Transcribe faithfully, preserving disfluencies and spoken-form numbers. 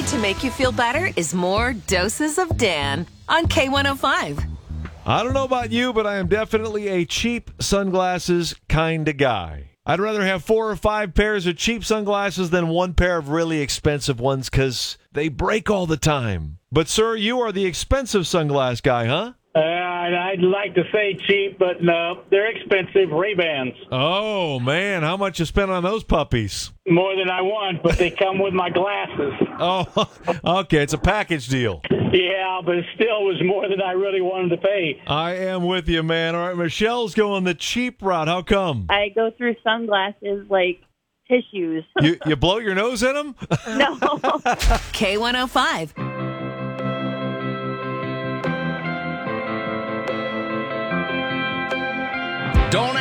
need to make you feel better is more doses of Dan on K one oh five. I don't know about you, but I am definitely a cheap sunglasses kind of guy. I'd rather have four or five pairs of cheap sunglasses than one pair of really expensive ones because they break all the time. But, sir, you are the expensive sunglass guy, huh? Uh, I'd like to say cheap, but no, they're expensive. Ray-Bans. Oh, man, how much you spent on those puppies? More than I want, but they come with my glasses. Oh, okay, it's a package deal. Yeah, but it still was more than I really wanted to pay. I am with you, man. All right, Michelle's going the cheap route. How come? I go through sunglasses like tissues. You, you blow your nose in them? No. K one oh five. Don't